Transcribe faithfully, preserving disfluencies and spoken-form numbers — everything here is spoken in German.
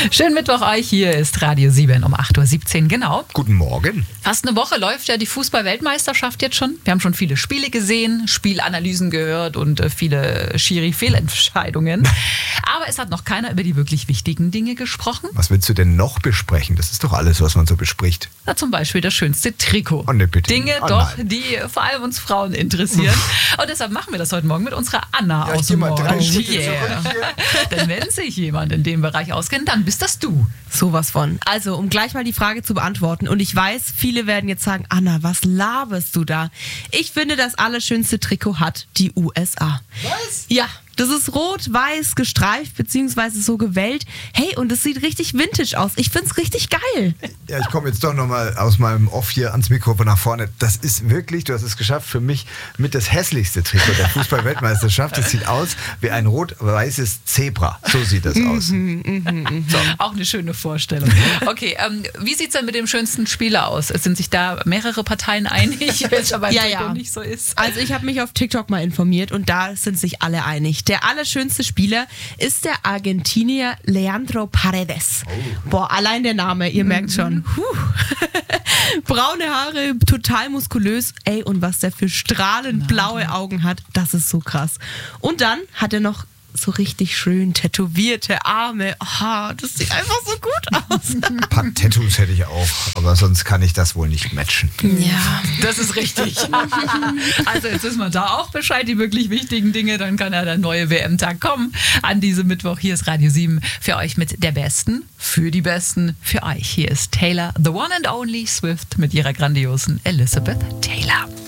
Schönen Mittwoch euch, hier ist Radio sieben um acht Uhr siebzehn, genau. Guten Morgen. Fast eine Woche läuft ja die Fußball-Weltmeisterschaft jetzt schon. Wir haben schon viele Spiele gesehen, Spielanalysen gehört und äh, viele Schiri-Fehlentscheidungen. Aber es hat noch keiner über die wirklich wichtigen Dinge gesprochen. Was willst du denn noch besprechen? Das ist doch alles, was man so bespricht. Na, zum Beispiel das schönste Trikot. Oh, ne, bitte. Dinge Oh, doch, nein. die vor allem uns Frauen interessieren. Und deshalb machen wir das heute Morgen mit unserer Anna Ja, aus ich geh dem mal drei Morgen. Schritte Yeah. zurück Denn wenn sich jemand in dem Bereich auskennt, dann bist das du. Sowas von. Also, um gleich mal die Frage zu beantworten. Und ich weiß, viele werden jetzt sagen, Anna, was laberst du da? Ich finde, das allerschönste Trikot hat die U S A. Was? Ja. Das ist rot-weiß gestreift beziehungsweise so gewellt. Hey, und es sieht richtig vintage aus. Ich find's richtig geil. Ja, ich komme jetzt doch nochmal aus meinem Off hier ans Mikrofon nach vorne. Das ist wirklich, du hast es geschafft, für mich mit das hässlichste Trikot der Fußball-Weltmeisterschaft. Das sieht aus wie ein rot-weißes Zebra. So sieht das aus. So. Auch eine schöne Vorstellung. Okay, ähm, wie sieht's denn mit dem schönsten Spieler aus? Sind sich da mehrere Parteien einig, wenn es aber Ja, Trikot ja. nicht so ist? Also ich habe mich auf TikTok mal informiert und da sind sich alle einig. Der allerschönste Spieler ist der Argentinier Leandro Paredes. Boah, allein der Name, ihr merkt schon. Puh. Braune Haare, total muskulös. Ey, und was der für strahlend blaue Augen hat, das ist so krass. Und dann hat er noch so richtig schön tätowierte Arme. Oh, das sieht einfach so gut aus. Ein paar Tattoos hätte ich auch, aber sonst kann ich das wohl nicht matchen. Ja. Das ist richtig. Also jetzt wissen wir da auch Bescheid, die wirklich wichtigen Dinge. Dann kann ja der neue W M-Tag kommen. An diesem Mittwoch, hier ist Radio sieben für euch mit der Besten, für die Besten, für euch. Hier ist Taylor, the one and only Swift mit ihrer grandiosen Elizabeth Taylor.